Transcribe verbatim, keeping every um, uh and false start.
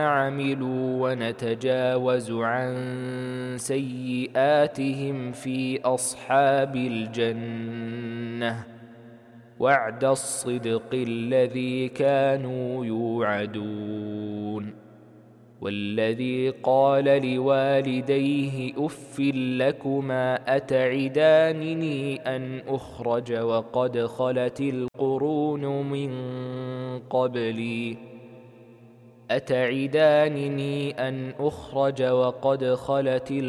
عملوا ونتجاوز عن سيئاتهم في أصحاب الجنة وعد الصدق الذي كانوا يوعدون. والذي قال لوالديه أف لكما أتعدانني أن أخرج وقد خلت القرون من قبلي أتعدانني أن أخرج وقد خلت